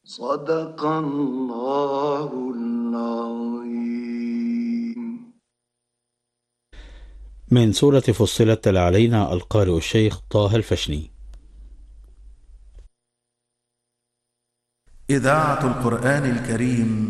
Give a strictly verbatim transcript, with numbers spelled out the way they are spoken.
صدق الله العظيم. من سورة فصلت تلا علينا القارئ الشيخ طه الفشني. إذاعة القرآن الكريم